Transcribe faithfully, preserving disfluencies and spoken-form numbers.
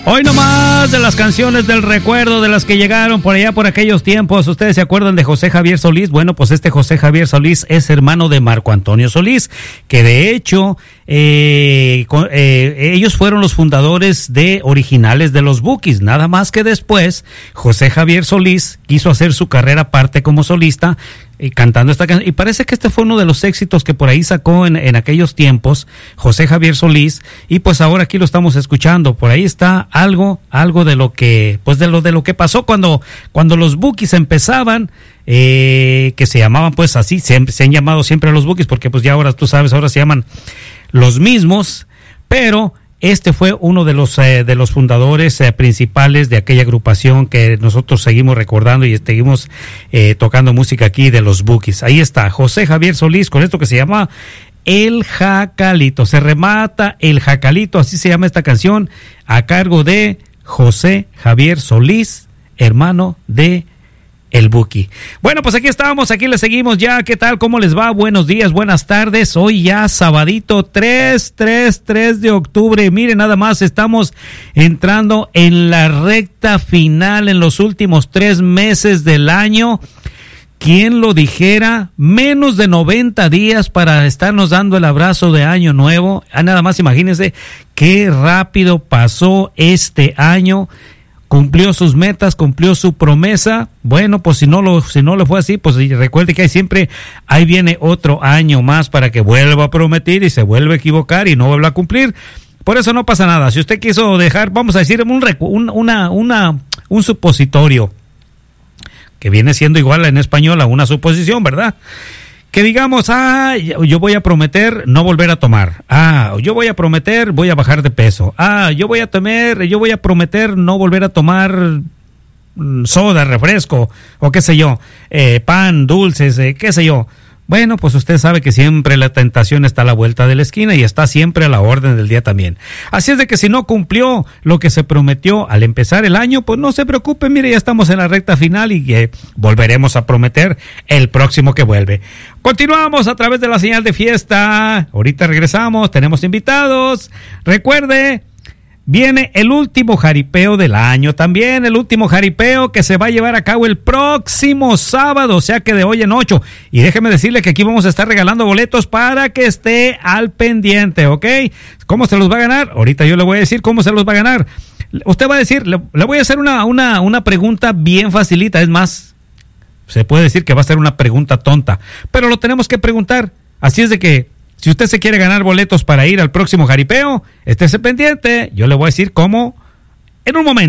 Hoy nomás de las canciones del recuerdo, de las que llegaron por allá por aquellos tiempos. ¿Ustedes se acuerdan de José Javier Solís? Bueno, pues este José Javier Solís es hermano de Marco Antonio Solís, que de hecho eh, eh, ellos fueron los fundadores de originales de los Bukis. Nada más que después José Javier Solís quiso hacer su carrera aparte como solista, y cantando esta canción, y parece que este fue uno de los éxitos que por ahí sacó en, en aquellos tiempos José Javier Solís, y pues ahora aquí lo estamos escuchando. Por ahí está algo, algo de lo que, pues de lo de lo que pasó cuando, cuando los Bukis empezaban, eh, que se llamaban pues así, se, se han llamado siempre los Bukis, porque pues ya ahora tú sabes, ahora se llaman los mismos, pero este fue uno de los eh, de los fundadores eh, principales de aquella agrupación que nosotros seguimos recordando y seguimos eh, tocando música aquí de los Bukis. Ahí está José Javier Solís con esto que se llama El Jacalito. Se remata El Jacalito, así se llama esta canción, a cargo de José Javier Solís, hermano de El Buki. Bueno, pues aquí estamos, aquí le seguimos ya. ¿Qué tal? ¿Cómo les va? Buenos días, buenas tardes. Hoy ya sabadito tres, tres, tres de octubre. Miren, nada más estamos entrando en la recta final, en los últimos tres meses del año. ¿Quién lo dijera? Menos de noventa días para estarnos dando el abrazo de año nuevo. Ah, nada más imagínense qué rápido pasó este año. Cumplió sus metas, cumplió su promesa. Bueno, pues si no lo, si no lo fue así, pues recuerde que hay siempre, ahí viene otro año más para que vuelva a prometer y se vuelva a equivocar y no vuelva a cumplir. Por eso no pasa nada. Si usted quiso dejar, vamos a decir, un, un, una, una, un supositorio, que viene siendo igual en español a una suposición, ¿verdad? Que digamos, ah, yo voy a prometer no volver a tomar. Ah, yo voy a prometer, voy a bajar de peso. Ah, yo voy a temer, yo voy a prometer no volver a tomar soda, refresco, o qué sé yo, eh, pan, dulces, eh, qué sé yo. Bueno, pues usted sabe que siempre la tentación está a la vuelta de la esquina y está siempre a la orden del día también. Así es de que si no cumplió lo que se prometió al empezar el año, pues no se preocupe, mire, ya estamos en la recta final y eh, volveremos a prometer el próximo que vuelve. Continuamos a través de la señal de fiesta. Ahorita regresamos, tenemos invitados. Recuerde, viene el último jaripeo del año, también el último jaripeo que se va a llevar a cabo el próximo sábado, o sea que de hoy en ocho. Y déjeme decirle que aquí vamos a estar regalando boletos para que esté al pendiente, ¿ok? ¿Cómo se los va a ganar? Ahorita yo le voy a decir cómo se los va a ganar. Usted va a decir, le, le voy a hacer una, una, una pregunta bien facilita, es más, se puede decir que va a ser una pregunta tonta, pero lo tenemos que preguntar. Así es de que si usted se quiere ganar boletos para ir al próximo jaripeo, estése pendiente. Yo le voy a decir cómo en un momento.